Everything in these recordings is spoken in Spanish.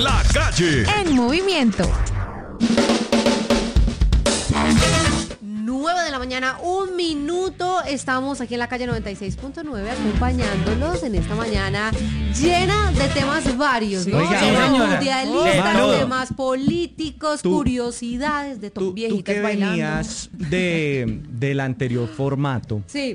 La Calle. En movimiento. 9 de la mañana, 1 minuto. Estamos aquí en la calle 96.9 acompañándolos en esta mañana llena de temas varios, ¿no? Oiga, Temas señora. mundialistas, Mano. temas políticos, curiosidades de todo. Tú Viejitas que bailando. venías del anterior formato, Sí.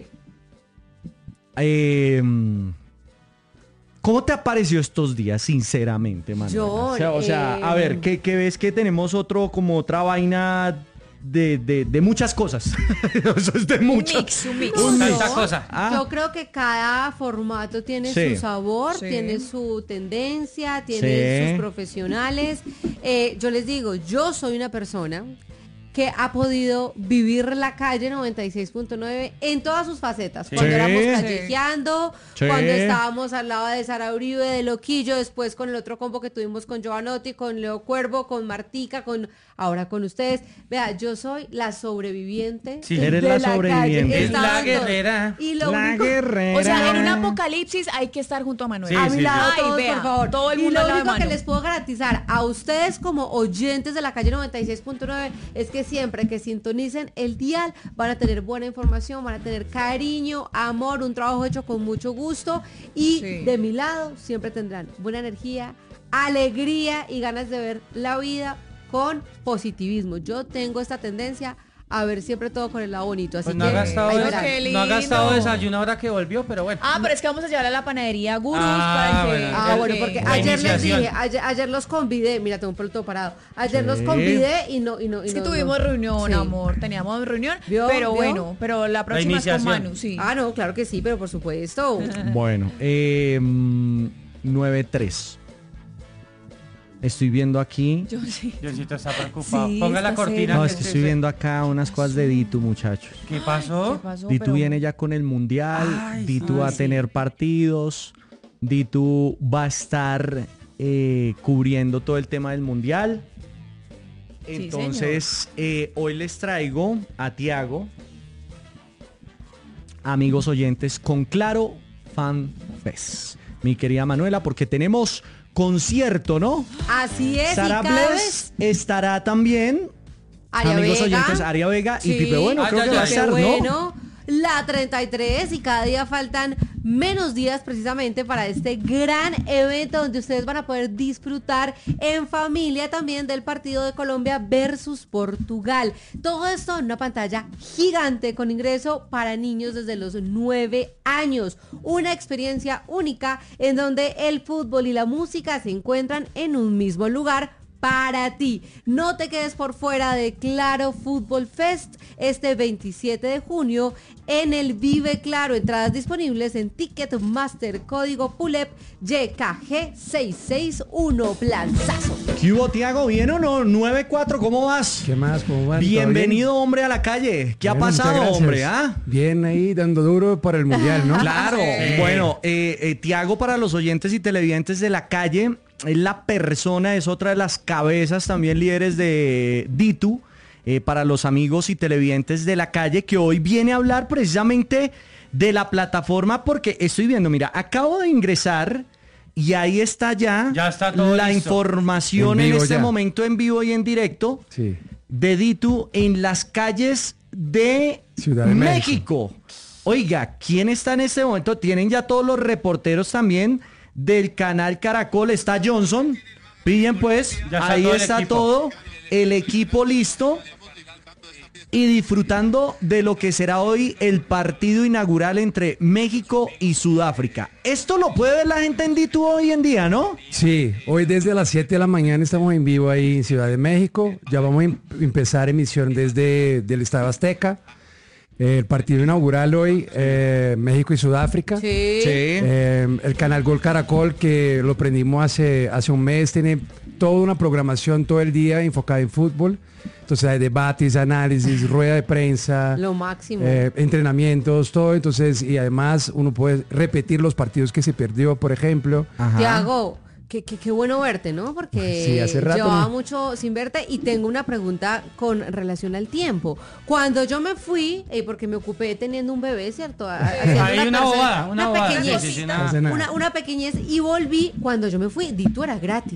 ¿cómo te apareció estos días, sinceramente, Manuela? Yo, O sea, a ver, ¿qué ves que tenemos otra vaina de muchas cosas? Eso es de muchas. Un mix. No, Tanta cosa. Yo creo que cada formato tiene Sí. su sabor, Sí. tiene su tendencia, tiene Sí. sus profesionales. Yo les digo, yo soy una persona que ha podido vivir la calle 96.9 en todas sus facetas. Cuando Sí. éramos callejeando, Sí. cuando estábamos al lado de Sara Uribe, de Loquillo, después con el otro combo que tuvimos con Giovanotti, con Leo Cuervo, con Martica, ahora con ustedes. Vea, yo soy la sobreviviente. Sí, eres de la calle. sobreviviente. He Es la estado en todo. guerrera. Y lo La único, guerrera. O sea, en un apocalipsis hay que estar junto a Manuel. Sí, a mi sí, lado sí. todos, Ay, vea, por favor. todo el Y mundo lo al lado de único que Manu. les puedo garantizar a ustedes como oyentes de la calle 96.9 es que siempre que sintonicen el dial van a tener buena información, van a tener cariño, amor, un trabajo hecho con mucho gusto y Sí. de mi lado siempre tendrán buena energía, alegría y ganas de ver la vida con positivismo. Yo tengo esta tendencia a ver siempre todo con el lado bonito, así Pues que no ha gastado, ahí Ay, verán. qué no ha gastado lindo. desayuno ahora que volvió, pero bueno. Ah, pero es que vamos a llevar a la panadería Gurús Ah, para que... bueno. Ah, bueno, porque La ayer les iniciación. dije, ayer los convidé, mira, tengo un pelo todo parado. Ayer los Sí. convidé y no. Es que no, tuvimos no. reunión, Sí. amor. Teníamos reunión, ¿Vio? pero ¿Vio? bueno, pero la próxima es con iniciación. Manu, sí. Ah, no, claro que sí, pero por supuesto. Bueno, 9-3. Estoy viendo aquí. Yo sí. Diosito está preocupado. Sí, Ponga la está cortina. No, es que estoy viendo acá unas cosas de Ditu, muchachos. ¿Qué pasó? ¿Qué pasó? Ditu Pero- viene ya con el mundial. Ay, Ditu sí, va a sí. tener partidos. Ditu va a estar cubriendo todo el tema del mundial. Sí, Entonces, hoy les traigo a Tiago, amigos oyentes, con Claro Fan Fest. Mi querida Manuela, porque tenemos concierto, ¿no? Así es, Sara y cada Bless vez estará también. Aria amigos Vega. oyentes, Aria Vega y Sí. Pipe Bueno, Ay, creo ay, que va a ay, Qué estar, ¿no? bueno. La 33 y cada día faltan menos días precisamente para este gran evento donde ustedes van a poder disfrutar en familia también del partido de Colombia versus Portugal. Todo esto en una pantalla gigante con ingreso para niños desde los 9 años. Una experiencia única en donde el fútbol y la música se encuentran en un mismo lugar para ti. No te quedes por fuera de Claro Fútbol Fest este 27 de junio en el Vive Claro. Entradas disponibles en Ticketmaster, código PULEP YKG661. Planzazo. ¿Qué hubo, Tiago? ¿Bien o no? 9-4, ¿cómo vas? ¿Qué más? ¿Cómo van? ¿Todo Bienvenido, hombre, a la calle. ¿Qué ha bien? Bueno, pasado, muchas gracias. hombre? ¿Ah? Bien ahí, dando duro por el mundial, ¿no? Claro. Sí. Bueno, Tiago, para los oyentes y televidentes de la calle, es la persona, es otra de las cabezas también líderes de Ditu, para los amigos y televidentes de la calle, que hoy viene a hablar precisamente de la plataforma, porque estoy viendo, mira, acabo de ingresar y ahí está ya, Ya está todo la listo. información En en vivo este ya. momento en vivo y en directo Sí. de Ditu en las calles de Ciudad de México. Oiga, ¿quién está en este momento? Tienen ya todos los reporteros también del canal Caracol. Está Johnson. Pillen pues, Ya está ahí todo el está equipo. todo, el equipo listo y disfrutando de lo que será hoy el partido inaugural entre México y Sudáfrica. Esto lo puede ver la gente en Ditu hoy en día, ¿no? Sí, hoy desde las 7 de la mañana estamos en vivo ahí en Ciudad de México. Ya vamos a empezar emisión desde el Estadio Azteca. El partido inaugural hoy, México y Sudáfrica. Sí. El canal Gol Caracol, que lo prendimos hace un mes, tiene toda una programación todo el día enfocada en fútbol. Entonces hay debates, análisis, rueda de prensa, Lo máximo. entrenamientos, todo. Entonces, y además uno puede repetir los partidos que se perdió, por ejemplo. Ajá. Tiago, qué bueno verte, ¿no? Porque Sí, hace rato, llevaba ¿no? mucho sin verte y tengo una pregunta con relación al tiempo. Cuando yo me fui, porque me ocupé teniendo un bebé, ¿cierto? Haciendo Ahí una bobada, una una bobada, pequeñez, sí, sí, sí, no hace nada. una pequeñez y volví. Cuando yo me fui, Ditu era gratis.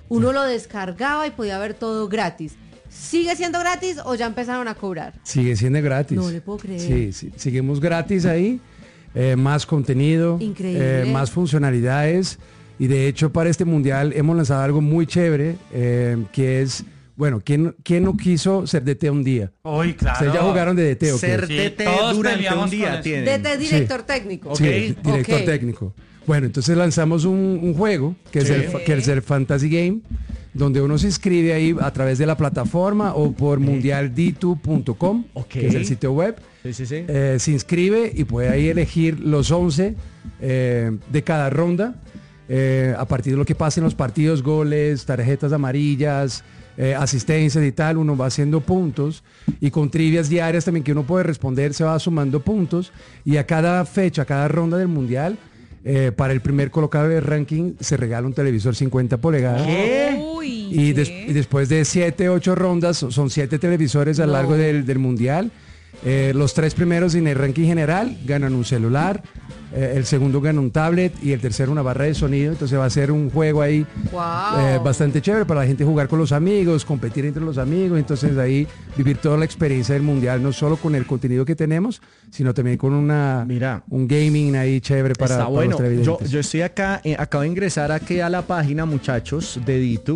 uno lo descargaba y podía ver todo gratis. ¿Sigue siendo gratis o ya empezaron a cobrar? Sigue siendo gratis. No le puedo creer. Sí, seguimos gratis ahí. Más contenido, Increíble. más funcionalidades. Y de hecho para este mundial hemos lanzado algo muy chévere, que es, bueno, ¿quién no quiso ser DT un día? Uy, claro. ¿Ustedes ya jugaron de DT o qué? Ser Sí, DT todos durante peleamos un con día eso. tienen. DT director técnico. Sí, director Ok. técnico. Bueno, entonces lanzamos un juego que, Sí. es el Fantasy Game, donde uno se inscribe ahí a través de la plataforma o por mundialditu.com, Ok. que es el sitio web. Sí, sí, sí. Se inscribe y puede ahí elegir los 11 de cada ronda, a partir de lo que pase en los partidos, goles, tarjetas amarillas, asistencias y tal, uno va haciendo puntos, y con trivias diarias también que uno puede responder, se va sumando puntos, y a cada fecha, a cada ronda del mundial, para el primer colocado del ranking se regala un televisor 50 pulgadas. Uy, Y, ¿qué? y después de 7, 8 rondas, son 7 televisores a lo largo del mundial. Los 3 primeros en el ranking general ganan un celular, el segundo gana un tablet y el tercero una barra de sonido. Entonces va a ser un juego ahí Wow. bastante chévere para la gente jugar con los amigos, competir entre los amigos. Entonces ahí vivir toda la experiencia del mundial, no solo con el contenido que tenemos, sino también con Mira. un gaming ahí chévere para, Está para bueno. los televidentes. Yo estoy acá, acabo de ingresar aquí a la página, muchachos, de Ditu,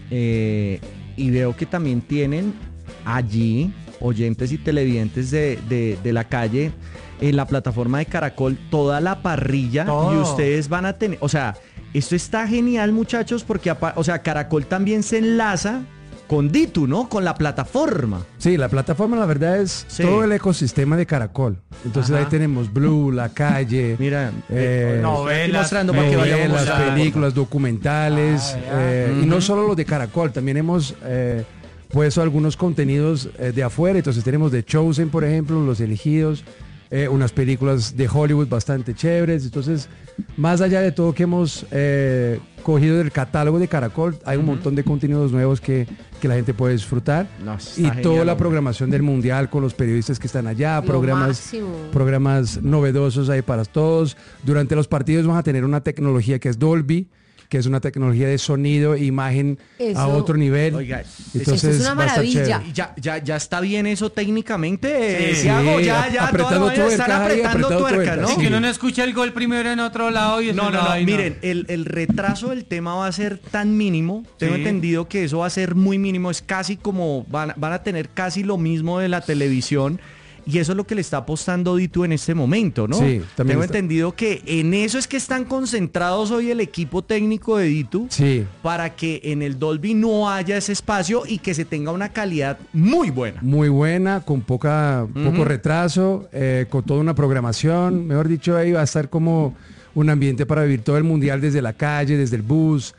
y veo que también tienen allí oyentes y televidentes de la calle en la plataforma de Caracol toda la parrilla. Todo. Y ustedes van a tener, o sea, esto está genial, muchachos, porque o sea, Caracol también se enlaza con Ditu, ¿no? Con la plataforma. Sí, la plataforma la verdad es Sí. todo el ecosistema de Caracol. Entonces Ajá. ahí tenemos Blue, La Calle, Mira, novelas, estoy mostrando para que vayamos novelas, mostrando. películas, documentales, y no solo los de Caracol, también hemos puesto algunos contenidos de afuera. Entonces tenemos The Chosen, por ejemplo, Los Elegidos, unas películas de Hollywood bastante chéveres. Entonces, más allá de todo que hemos cogido del catálogo de Caracol, hay un montón de contenidos nuevos que la gente puede disfrutar. No, está Y genial, toda la hombre. programación del mundial con los periodistas que están allá, Lo programas máximo. novedosos ahí para todos. Durante los partidos vamos a tener una tecnología que es Dolby, que es una tecnología de sonido e imagen Eso- a otro nivel. Oiga, Entonces eso es una va a estar maravilla. chévere. Ya está bien eso técnicamente, Sí, Thiago, sí, ya apretando toda la vaina están tuercas ahí, apretando apretando tuerca, tuercas, ¿no? Sí, sí. que uno no escucha el gol primero en otro lado y eso No, es no, la no, vaina. miren, el retraso del tema va a ser tan mínimo, tengo Sí. entendido que eso va a ser muy mínimo, es casi como, van a tener casi lo mismo de la televisión, y eso es lo que le está apostando Ditu en este momento, ¿no? Sí, también Tengo está. entendido que en eso es que están concentrados hoy el equipo técnico de Ditu, Sí. para que en el Dolby no haya ese espacio y que se tenga una calidad muy buena. Muy buena, con poco retraso, con toda una programación. Mejor dicho, ahí va a estar como un ambiente para vivir todo el mundial desde la calle, desde el bus,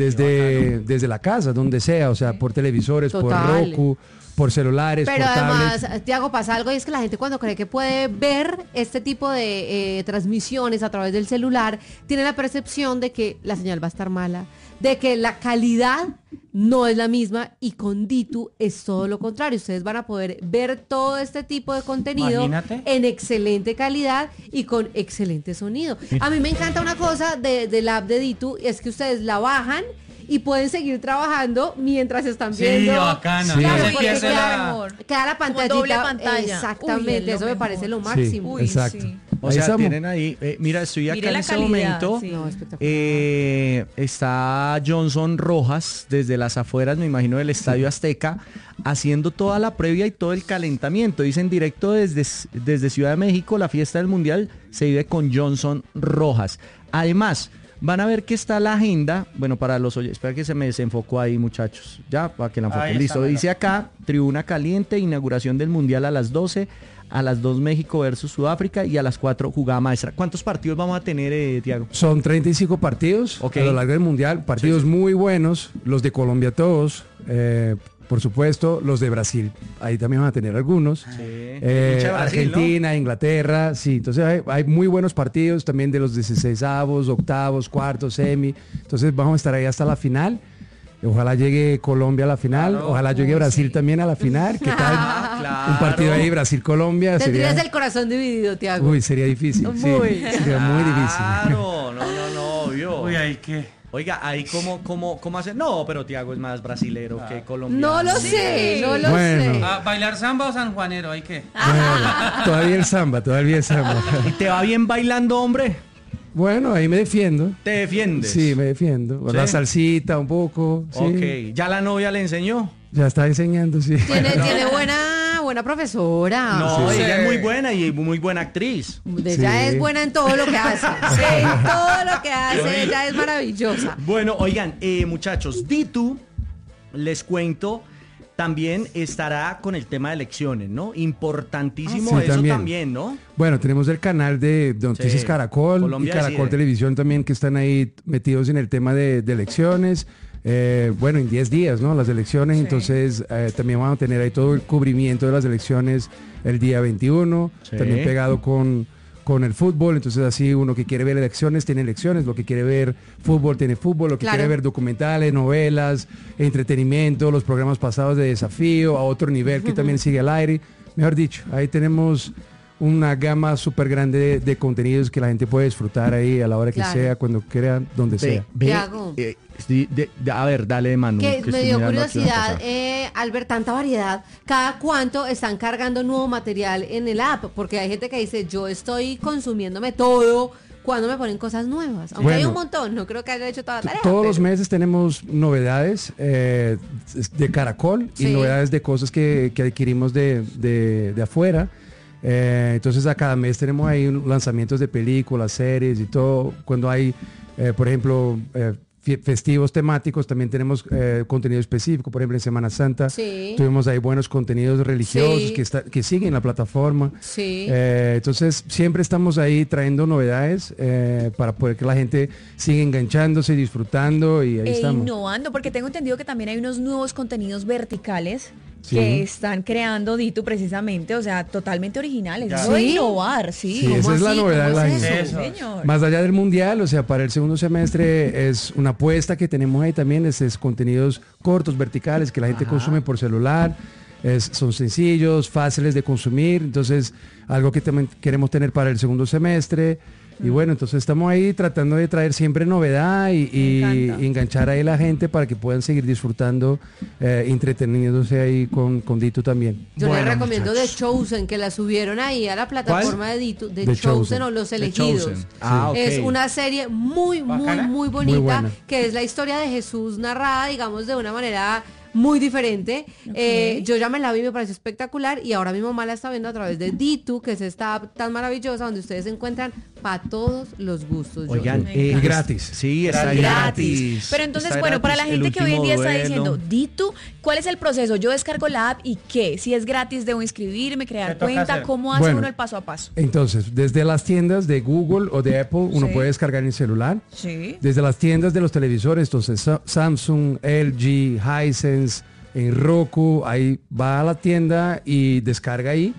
desde la casa, donde sea, o sea, por televisores, Total. por Roku, por celulares, Pero por tablets. además, Tiago, pasa algo y es que la gente cuando cree que puede ver este tipo de transmisiones a través del celular, tiene la percepción de que la señal va a estar mala, de que la calidad no es la misma, y con Ditu es todo lo contrario. Ustedes van a poder ver todo este tipo de contenido Imagínate. en excelente calidad y con excelente sonido. A mí me encanta una cosa de la app de Ditu, es que ustedes la bajan y pueden seguir trabajando mientras están Sí, viendo. bacana. Sí. No se Porque pierde queda- la... Queda la Como pantallita. doble pantalla. Exactamente, Uy, es lo eso me mejor. parece lo Sí. máximo. Uy, Exacto. sí. O Ahí sea, estamos. tienen ahí, mira, estoy acá Mire en la este calidad, momento. sí. No, espectacular. Está Johnson Rojas desde las afueras, me imagino, del Estadio Azteca, haciendo toda la previa y todo el calentamiento. Dice en directo desde Ciudad de México, la fiesta del Mundial se vive con Johnson Rojas. Además, van a ver que está la agenda, bueno, para los oyentes, espera que se me desenfocó ahí, muchachos, ya, para que la enfoquen. Ahí está, Listo, mira. dice acá, tribuna caliente, inauguración del Mundial a las 12, a las 2 México versus Sudáfrica y a las 4 jugada maestra. ¿Cuántos partidos vamos a tener, Thiago? Son 35 partidos Ok. a lo largo del mundial, partidos muy buenos, los de Colombia todos, por supuesto, los de Brasil, ahí también van a tener algunos. Hincha de Brasil, Argentina, Inglaterra, sí, entonces hay muy buenos partidos también de los 16avos, octavos, cuartos, semi, entonces vamos a estar ahí hasta la final. Ojalá llegue Colombia a la final, ojalá llegue Brasil también a la final. ¿Qué tal? claro. Un partido ahí Brasil-Colombia Tendrías sería... el corazón dividido, Tiago. Uy, sería difícil. sí, Muy. sería muy difícil. Claro, no, obvio. Uy, ahí que... Oiga, ahí cómo hace. No, pero Tiago es más brasilero que colombiano. No lo sé, no lo Bueno. sé. ¿Bailar samba o sanjuanero? ¿Hay qué? Bueno, todavía el samba. ¿Y te va bien bailando, hombre? Bueno, ahí me defiendo. ¿Te defiendes? Sí, me defiendo. ¿Sí? La salsita un poco. Sí. Ok, ¿ya la novia le enseñó? Ya está enseñando, sí. Tiene buena profesora. No, Sí. ella es muy buena y muy buena actriz. Ella Sí. es buena en todo lo que hace. Sí, en todo lo que hace, ella es maravillosa. Bueno, oigan, muchachos, Ditu, les cuento, también estará con el tema de elecciones, ¿no? Importantísimo Ah, sí, eso también, ¿no? Bueno, tenemos el canal de Noticias Sí, Caracol Colombia y Caracol Decide. Televisión también, que están ahí metidos en el tema de elecciones. Bueno, en 10 días, ¿no? Las elecciones, Sí. entonces también vamos a tener ahí todo el cubrimiento de las elecciones el día 21, Sí. también pegado con el fútbol, entonces así uno que quiere ver elecciones tiene elecciones, lo que quiere ver fútbol tiene fútbol, lo que Claro. quiere ver documentales, novelas, entretenimiento, los programas pasados de desafío, a otro nivel que también sigue al aire. Mejor dicho, ahí tenemos una gama súper grande de contenidos que la gente puede disfrutar ahí a la hora que Claro. sea, cuando quiera, donde sea. Tiago. A ver, dale, Manu. Que estoy me dio mirando aquí una curiosidad, cosa. Albert, tanta variedad. ¿Cada cuánto están cargando nuevo material en el app? Porque hay gente que dice, yo estoy consumiéndome todo. ¿Cuándo me ponen cosas nuevas? Aunque hay Bueno. un montón, no creo que haya hecho toda la tarea. Todos los pero- meses tenemos novedades de Caracol y Sí. novedades de cosas que adquirimos de afuera. Entonces a cada mes tenemos ahí lanzamientos de películas, series y todo. Cuando hay, por ejemplo, festivos temáticos, también tenemos contenido específico. Por ejemplo, en Semana Santa Sí. tuvimos ahí buenos contenidos religiosos Sí. que siguen la plataforma. Sí. Entonces siempre estamos ahí trayendo novedades para poder que la gente siga enganchándose y disfrutando y ahí estamos. Innovando, porque tengo entendido que también hay unos nuevos contenidos verticales Sí. que están creando Ditu precisamente, o sea, totalmente originales. Ya. Eso de ¿Sí? innovar, sí. Sí, ¿Cómo esa es la así? novedad de ¿Cómo la es gente. eso? Eso. Señor. Más allá del mundial, o sea, para el segundo semestre es una apuesta que tenemos ahí también, es contenidos cortos, verticales, que la gente consume por celular, son sencillos, fáciles de consumir, entonces algo que también queremos tener para el segundo semestre. Y bueno, entonces estamos ahí tratando de traer siempre novedad y Me encanta. enganchar ahí a la gente para que puedan seguir disfrutando, entreteniéndose ahí con Ditu también. Yo Bueno, les recomiendo muchachos. The Chosen, que la subieron ahí a la plataforma de Ditu, The The Chosen, Chosen. o Los The Elegidos. Chosen. Ah, ok. Es una serie muy ¿Bacana? bonita, Muy buena. que es la historia de Jesús narrada, digamos, de una manera muy diferente. Yo ya me la vi, me pareció espectacular, y ahora mi mamá la está viendo a través de Ditu, que es esta app tan maravillosa donde ustedes encuentran para todos los gustos. Yo- Oigan, Me encanta. Y gratis. Sí, está Gratis. gratis. Pero entonces, Está bueno, para la gratis. gente El que hoy en día último está duelo. diciendo, Ditu, ¿cuál es el proceso? Yo descargo la app y ¿qué? Si es gratis, debo inscribirme, crear ¿Qué toca cuenta, hacer? ¿cómo hace Bueno. uno el paso a paso? Entonces, desde las tiendas de Google o de Apple, uno Sí. puede descargar en celular. Sí. Desde las tiendas de los televisores, entonces Samsung, LG, Hisense, en Roku, ahí va a la tienda y descarga ahí.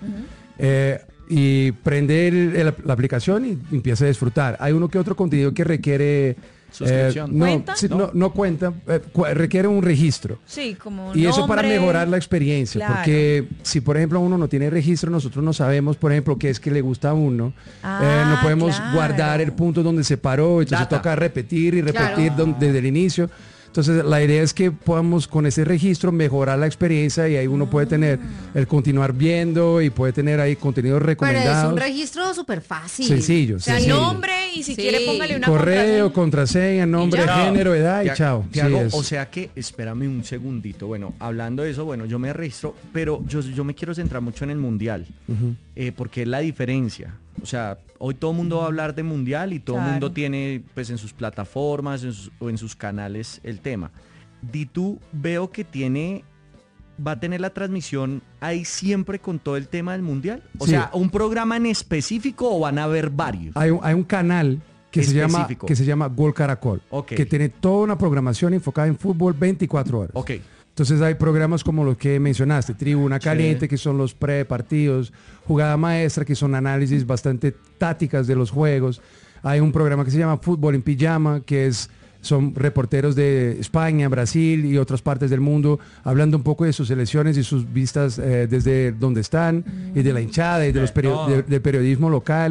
Y prende la aplicación y empieza a disfrutar. Hay uno que otro contenido que requiere... Suscripción. no, ¿Cuenta? sí, no cuenta, requiere un registro. Sí, como Y eso para nombre. mejorar la experiencia, Claro. porque si por ejemplo uno no tiene registro, nosotros no sabemos, por ejemplo, qué es que le gusta a uno. Ah, no podemos claro. guardar el punto donde se paró, entonces Data. toca repetir y repetir Claro. desde el inicio. Entonces la idea es que podamos con ese registro mejorar la experiencia y ahí uno puede tener el continuar viendo y puede tener ahí contenidos Pero es recomendados. un registro súper fácil. Sencillo, O sea, sencillo. nombre y si Sí. quiere póngale una Correo, contraseña, nombre, Y ya. género, edad y Tia- chao. Sí Tiago, es. o sea que, espérame un segundito. Bueno, hablando de eso, bueno, yo me registro, pero yo me quiero centrar mucho en el mundial, porque es la diferencia. O sea, hoy todo el mundo va a hablar de mundial y todo el Claro. mundo tiene, pues, en sus plataformas o en sus canales el tema. Ditu veo que va a tener la transmisión ahí siempre con todo el tema del mundial. O Sí. sea, ¿un programa en específico o van a haber varios? Hay un canal que Específico. se llama Gol Caracol, Ok. que tiene toda una programación enfocada en fútbol 24 horas. Ok. Entonces hay programas como los que mencionaste, Tribuna Caliente, que son los pre-partidos, Jugada Maestra, que son análisis bastante tácticas de los juegos. Hay un programa que se llama Fútbol en Pijama, que son reporteros de España, Brasil y otras partes del mundo, hablando un poco de sus selecciones y sus vistas desde donde están, y de la hinchada y de los todo. del periodismo local.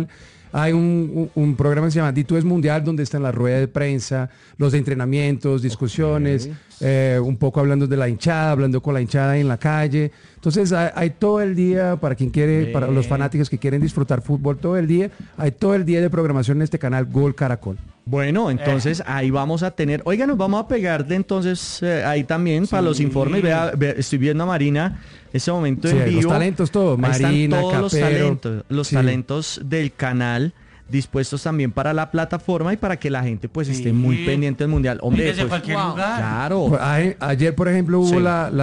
hay un programa que se llama Di2 Mundial, donde están las ruedas de prensa, los entrenamientos, discusiones, un poco hablando de la hinchada, hablando con la hinchada en la calle. Entonces hay todo el día, para quien quiere, para los fanáticos que quieren disfrutar fútbol todo el día, hay todo el día de programación en este canal Gol Caracol. Bueno, entonces ahí vamos a tener, oiga, nos vamos a pegar de entonces ahí también para los informes. Vea, estoy viendo a Marina ese momento en vivo. Los talentos todos, Marina, todos Capero, los talentos del canal dispuestos también para la plataforma y para que la gente pues esté muy pendiente del mundial. Hombre, desde pues, cualquier lugar. Claro. Ayer, por ejemplo, hubo Sí.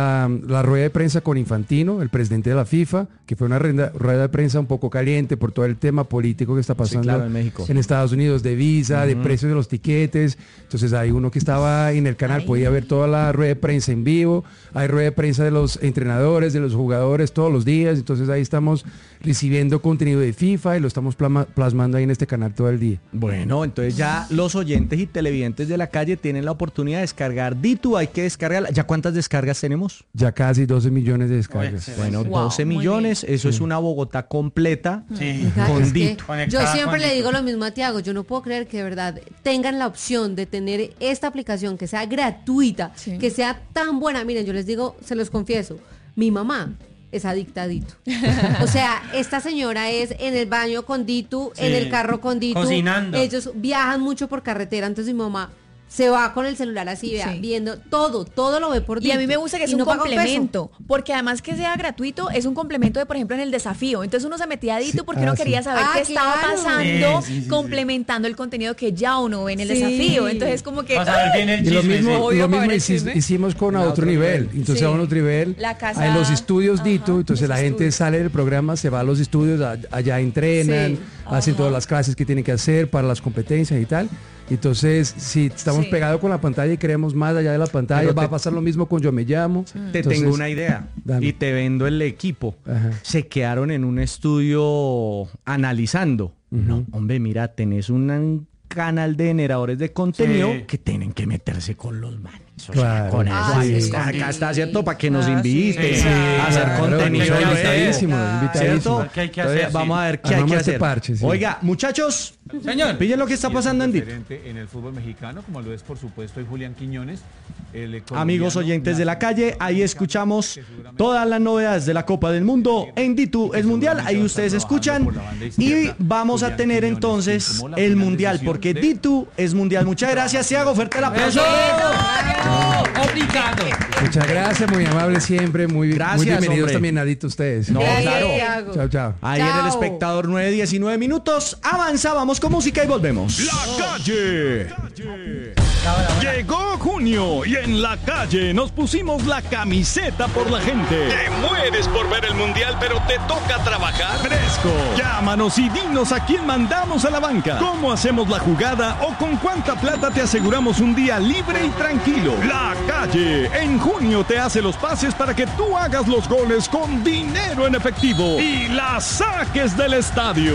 la rueda de prensa con Infantino, el presidente de la FIFA, que fue una rueda de prensa un poco caliente por todo el tema político que está pasando claro, en México. en Estados Unidos, de visa, de precios de los tiquetes. Entonces hay uno que estaba en el canal, podía ver toda la rueda de prensa en vivo. Hay rueda de prensa de los entrenadores, de los jugadores todos los días. Entonces ahí estamos recibiendo contenido de FIFA y lo estamos plasmando ahí en este canal todo el día. Bueno, entonces ya los oyentes y televidentes de la calle tienen la oportunidad de descargar Di2, hay que descargarla. ¿Ya cuántas descargas tenemos? Ya casi 12 millones de descargas. Oye, Bueno, Wow, 12 muy millones, eso es una Bogotá completa. Sí. Oiga, Con es que Dito. yo Conectada siempre con le Dito. digo lo mismo a Tiago, yo no puedo creer que de verdad tengan la opción de tener esta aplicación que sea gratuita, Sí. que sea tan buena. Miren, yo les digo, se los confieso, mi mamá es adicta a Dito. O sea, esta señora es en el baño con Dito, Sí. en el carro con Dito. Cocinando. Ellos viajan mucho por carretera, entonces mi mamá se va con el celular así, vea, Sí. viendo todo lo ve por Y Dito. a mí me gusta que es Y un no paga peso. complemento, porque además que sea gratuito, es un complemento de, por ejemplo, en el desafío. Entonces uno se metía a Dito Sí, porque uno sí. quería saber qué estaba claro. pasando, Sí. complementando el contenido que ya uno ve en el Sí. desafío. Entonces como que... Vas a ver bien el Y lo chisme. mismo, sí. Obvio, lo para mismo ver el chisme. hicimos con a otro nivel. Entonces Sí. a otro nivel, La casa- en los estudios Ajá, Dito, entonces los la gente estudios. sale del programa, se va a los estudios, allá entrenan, Sí. hacen Ajá. todas las clases que tienen que hacer para las competencias y tal. Entonces, si estamos Sí. pegados con la pantalla y queremos más allá de la pantalla, Pero va te- a pasar lo mismo con Yo Me Llamo. Te Entonces, tengo una idea dame. y te vendo el equipo. Ajá. Se quedaron en un estudio analizando. No, hombre, mira, tenés un canal de generadores de contenido Sí. que tienen que meterse con los manes. O sea, Claro. con eso. Ah, ahí sí. está, acá está, ¿cierto? Para que nos Ah, inviten sí. a hacer Claro, contenido. claro, nuevo. invitadísimo, invitadísimo. ¿Cierto? ¿Qué hay que Entonces, hacer? vamos Sí. a ver qué hay que Armamos este hacer. parche, sí. Oiga, muchachos, Señor. pillen lo que está Y es pasando un en Dito. referente en el fútbol mexicano, como lo es por supuesto hoy Julián Quiñones, el colombiano Amigos oyentes de la calle, ahí escuchamos todas las novedades de la Copa del Mundo en Di2 es Mundial, ahí ustedes escuchan y vamos a tener entonces el Mundial porque Di2 es Mundial. Muchas gracias, Thiago, fuerte el aplauso. Obrigado. Muchas gracias, muy amable siempre, muy Gracias, bienvenidos hombre. también, Adito, ustedes. No, Gracias, claro. Tiago. Chao, chao. Ahí en el Chao. espectador 9:19 minutos, avanza, vamos con música y volvemos. La calle. Llegó junio y en la calle nos pusimos la camiseta por la gente. Te mueres por ver el mundial, pero te toca trabajar fresco. Llámanos y dinos a quién mandamos a la banca, cómo hacemos la jugada o con cuánta plata te aseguramos un día libre y tranquilo. La calle en junio te hace los pases para que tú hagas los goles con dinero en efectivo y la saques del estadio.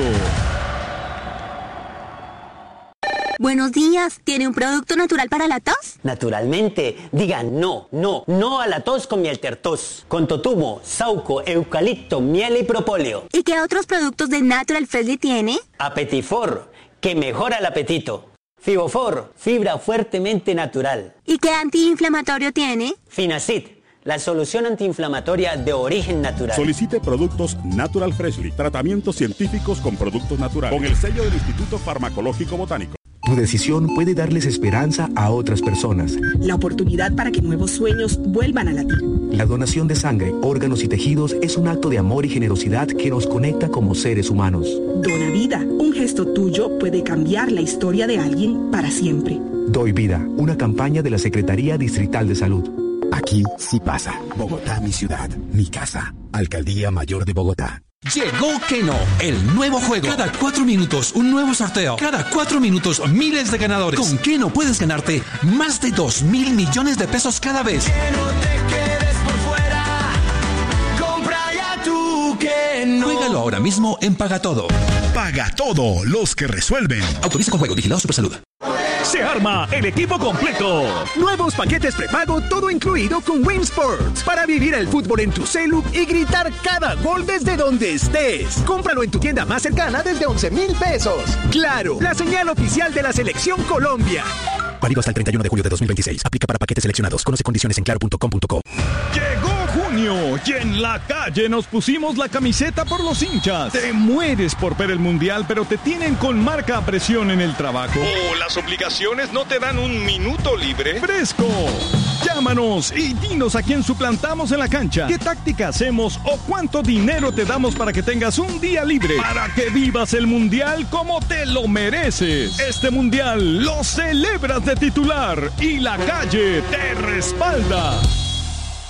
Buenos días, ¿tiene un producto natural para la tos? Naturalmente, diga no a la tos con miel tertos, con totumo, sauco, eucalipto, miel y propóleo. ¿Y qué otros productos de Natural Freshly tiene? Apetifor, que mejora el apetito. Fibofor, fibra fuertemente natural. ¿Y qué antiinflamatorio tiene? Finacid, la solución antiinflamatoria de origen natural. Solicite productos Natural Freshly, tratamientos científicos con productos naturales, con el sello del Instituto Farmacológico Botánico. Tu decisión puede darles esperanza a otras personas. La oportunidad para que nuevos sueños vuelvan a latir. La donación de sangre, órganos y tejidos es un acto de amor y generosidad que nos conecta como seres humanos. Dona vida. Un gesto tuyo puede cambiar la historia de alguien para siempre. Doy Vida, una campaña de la Secretaría Distrital de Salud. Aquí sí pasa. Bogotá, mi ciudad, mi casa. Alcaldía Mayor de Bogotá. Llegó Keno, el nuevo juego. Cada 4 minutos, un nuevo sorteo. Cada 4 minutos, miles de ganadores. Con Keno puedes ganarte más de 2.000 millones de pesos cada vez. Que no te quedes por fuera. Compra ya tu Keno. Juégalo ahora mismo en Paga Todo. Paga Todo, los que resuelven. Autoriza con juego, vigilado Supersalud. Se arma el equipo completo. Nuevos paquetes prepago, todo incluido con Win Sports. Para vivir el fútbol en tu celu y gritar cada gol desde donde estés. Cómpralo en tu tienda más cercana desde 11,000 pesos. Claro, la señal oficial de la Selección Colombia. Válido hasta el 31 de julio de 2026. Aplica para paquetes seleccionados. Conoce condiciones en claro.com.co. Llegó junio y en la calle nos pusimos la camiseta por los hinchas. Te mueres por ver el mundial, pero te tienen con marca a presión en el trabajo. O las obligaciones no te dan un minuto libre. ¡Fresco! Llámanos y dinos a quién suplantamos en la cancha, qué táctica hacemos o cuánto dinero te damos para que tengas un día libre, para que vivas el mundial como te lo mereces. Este mundial lo celebras de titular y la calle te respalda.